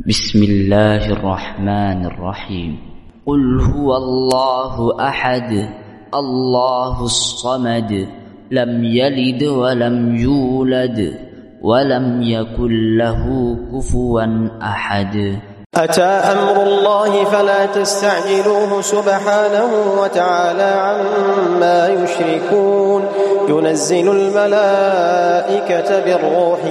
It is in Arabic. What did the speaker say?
بسم الله الرحمن الرحيم. قل هو الله أحد الله الصمد لم يلد ولم يولد ولم يكن له كفوا أحد. أتى أمر الله فلا تستعجلوه سبحانه وتعالى عما يشركون. ينزل الملائكة بالروح